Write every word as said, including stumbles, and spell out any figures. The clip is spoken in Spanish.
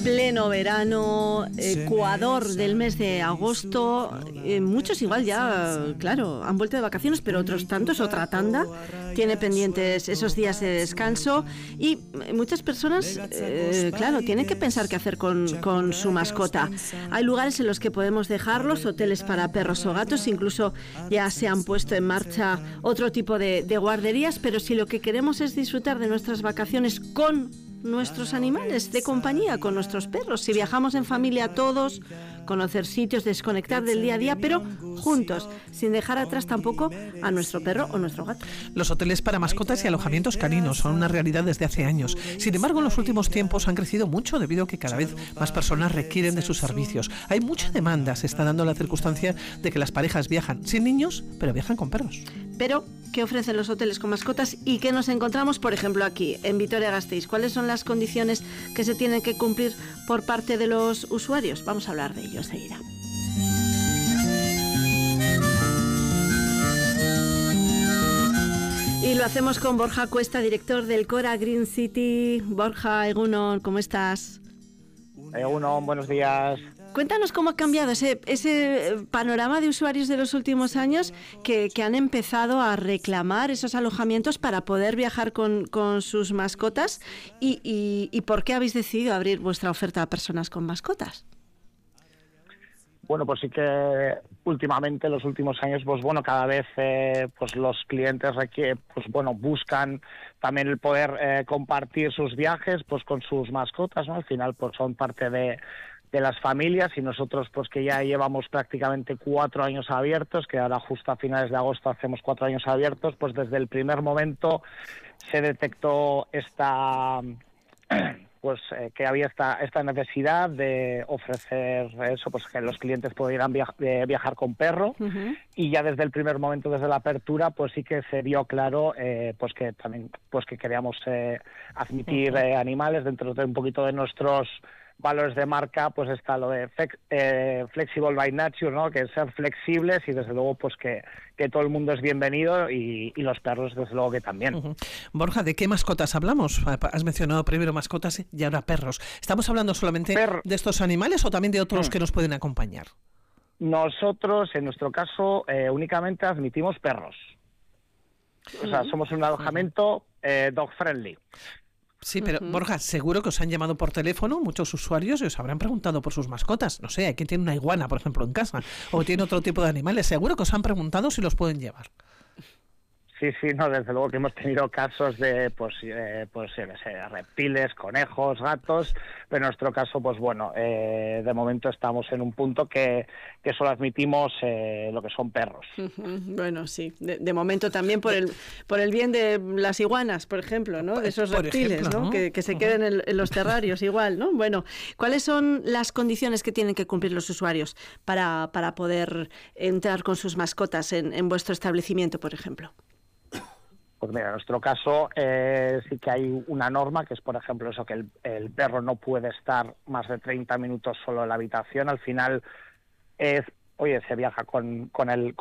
Pleno verano, Ecuador del mes de agosto, eh, muchos igual ya, claro, han vuelto de vacaciones, pero otros tantos, otra tanda, tiene pendientes esos días de descanso y muchas personas, eh, claro, tienen que pensar qué hacer con, con su mascota. Hay lugares en los que podemos dejarlos, hoteles para perros o gatos, incluso ya se han puesto en marcha otro tipo de, de guarderías, pero si lo que queremos es disfrutar de nuestras vacaciones con nuestros animales de compañía, con nuestros perros, si viajamos en familia todos, conocer sitios, desconectar del día a día, pero juntos, sin dejar atrás tampoco a nuestro perro o nuestro gato. Los hoteles para mascotas y alojamientos caninos son una realidad desde hace años. Sin embargo, en los últimos tiempos han crecido mucho debido a que cada vez más personas requieren de sus servicios. Hay mucha demanda, se está dando la circunstancia de que las parejas viajan sin niños, pero viajan con perros. Pero, ¿qué ofrecen los hoteles con mascotas y qué nos encontramos, por ejemplo, aquí, en Vitoria-Gasteiz? ¿Cuáles son las condiciones que se tienen que cumplir por parte de los usuarios? Vamos a hablar de ello enseguida. Y lo hacemos con Borja Cuesta, director del Cora Green City. Borja, Egunon, ¿cómo estás? Egunon, buenos días. Cuéntanos cómo ha cambiado ese, ese panorama de usuarios de los últimos años que, que han empezado a reclamar esos alojamientos para poder viajar con, con sus mascotas y, y, y por qué habéis decidido abrir vuestra oferta a personas con mascotas. Bueno, pues sí que últimamente, los últimos años, pues bueno, cada vez eh, pues los clientes requieren, pues bueno, buscan también el poder eh, compartir sus viajes pues con sus mascotas, ¿no? Al final pues son parte de de las familias y nosotros pues que ya llevamos prácticamente cuatro años abiertos, que ahora justo a finales de agosto hacemos cuatro años abiertos, pues desde el primer momento se detectó esta pues eh, que había esta esta necesidad de ofrecer eso, pues que los clientes pudieran viajar, eh, viajar con perro. Uh-huh. Y ya desde el primer momento, desde la apertura, pues sí que se vio claro eh, pues que también pues que queríamos eh, admitir eh, animales dentro de un poquito de nuestros valores de marca. Pues está lo de flex, eh, flexible by nature, ¿no? Que es ser flexibles y desde luego pues que, que todo el mundo es bienvenido y, y los perros desde luego que también. Uh-huh. Borja, ¿de qué mascotas hablamos? Has mencionado primero mascotas y ahora perros. ¿Estamos hablando solamente Per... de estos animales o también de otros uh-huh. que nos pueden acompañar? Nosotros, en nuestro caso, eh, únicamente admitimos perros. O sea, somos un alojamiento eh, dog friendly. Sí, pero uh-huh. Borja, seguro que os han llamado por teléfono muchos usuarios y os habrán preguntado por sus mascotas. No sé, hay quien tiene una iguana, por ejemplo, en casa, o tiene otro tipo de animales. Seguro que os han preguntado si los pueden llevar. Sí, sí, no, desde luego que hemos tenido casos de, pues, eh, pues, eh, reptiles, conejos, gatos, pero en nuestro caso, pues bueno, eh, de momento estamos en un punto que, que solo admitimos eh, lo que son perros. Uh-huh. Bueno, sí, de, de momento también por el por el bien de las iguanas, por ejemplo, ¿no? De esos por reptiles, ejemplo, ¿no? ¿no? Que, que se queden en, en los terrarios igual, ¿no? Bueno, ¿cuáles son las condiciones que tienen que cumplir los usuarios para, para poder entrar con sus mascotas en, en vuestro establecimiento, por ejemplo? Pues mira, en nuestro caso eh, sí que hay una norma, que es, por ejemplo, eso, que el, el perro no puede estar más de treinta minutos solo en la habitación. Al final es, oye, se viaja con, con, el,